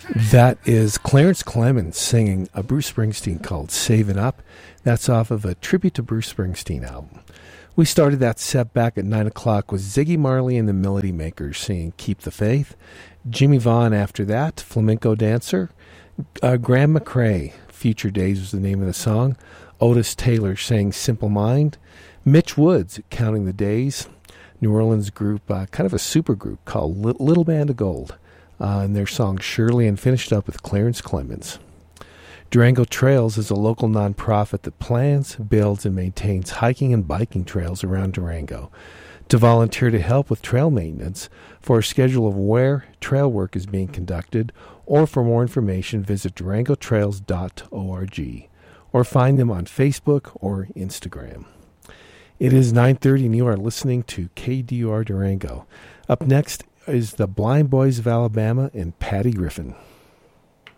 That is Clarence Clemens singing a Bruce Springsteen called Save It Up. That's off of a Tribute to Bruce Springsteen album. We started that set back at 9 o'clock with Ziggy Marley and the Melody Makers singing Keep the Faith. Jimmy Vaughn after that, Flamenco Dancer. Graham McRae, Future Days was the name of the song. Otis Taylor sang Simple Mind. Mitch Woods, Counting the Days. New Orleans group, kind of a super group called Little Band of Gold. And their song Shirley, and finished up with Clarence Clemens. Durango Trails is a local nonprofit that plans, builds, and maintains hiking and biking trails around Durango. To volunteer to help with trail maintenance, for a schedule of where trail work is being conducted, or for more information, visit durangotrails.org or find them on Facebook or Instagram. It is 9:30 and you are listening to KDUR Durango. Up next is the Blind Boys of Alabama and Patty Griffin.